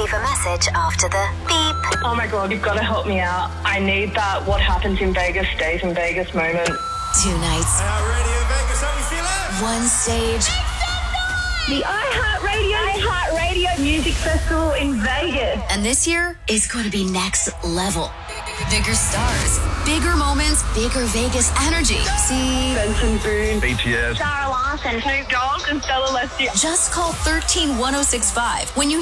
Leave a message after the beep. Oh my God, you've got to help me out. I need that what happens in Vegas stays in Vegas moment. 2 nights. Radio Vegas, how we feeling? 1 stage. The iHeartRadio Music Festival in Vegas. And this year is going to be next level. Bigger stars, bigger moments, bigger Vegas energy. See Benson Boone, BTS, Sarah Larson, Snoop Dogg, and Stella Lester. Just call 13-1065 when you